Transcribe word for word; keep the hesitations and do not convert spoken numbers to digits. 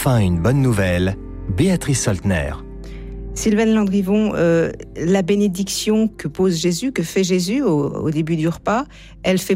enfin une bonne nouvelle, Béatrice Soltner. Sylvaine Landrivon, euh, la bénédiction que pose Jésus, que fait Jésus au, au début du repas, elle fait